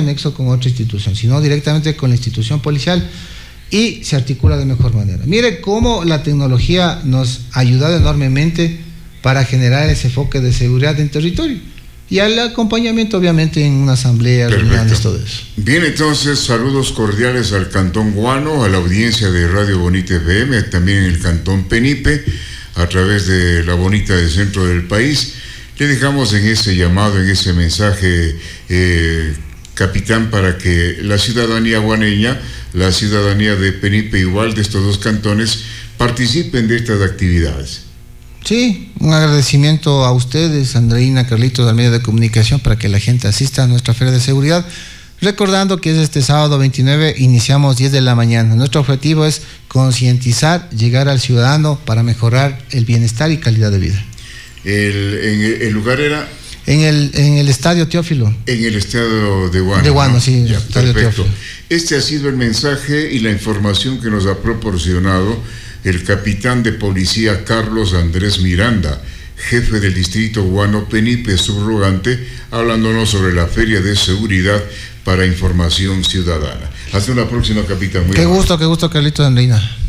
nexo con otra institución, sino directamente con la institución policial y se articula de mejor manera. Mire cómo la tecnología nos ha ayudado enormemente para generar ese enfoque de seguridad en territorio. Y al acompañamiento, obviamente, en una asamblea, reuniones, todo eso. Bien, entonces, saludos cordiales al Cantón Guano, a la audiencia de Radio Bonita FM, también en el Cantón Penipe, a través de la Bonita del centro del país. Le dejamos en ese llamado, en ese mensaje, capitán, para que la ciudadanía guaneña, la ciudadanía de Penipe, igual de estos dos cantones, participen de estas actividades. Sí, un agradecimiento a ustedes, Andreina, Carlitos, del medio de comunicación, para que la gente asista a nuestra Feria de Seguridad. Recordando que es este sábado 29, iniciamos 10 de la mañana. Nuestro objetivo es concientizar, llegar al ciudadano para mejorar el bienestar y calidad de vida. ¿El lugar era? En el Estadio Teófilo. En el Estadio de Guano. De Guano, ¿no? Sí, ya, Estadio perfecto. Teófilo. Este ha sido el mensaje y la información que nos ha proporcionado el capitán de policía Carlos Andrés Miranda, jefe del distrito Guano Penipe, subrogante, hablándonos sobre la Feria de Seguridad para Información Ciudadana. Hasta una próxima, capitán. Qué gusto, Carlitos, Andreina.